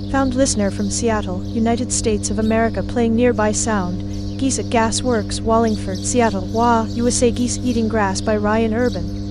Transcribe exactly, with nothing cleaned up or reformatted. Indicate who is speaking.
Speaker 1: Found listener from Seattle, United States of America playing nearby sound. Geese at Gas Works, Wallingford, Seattle. Wah, U S A Geese Eating Grass by Ryan Urban.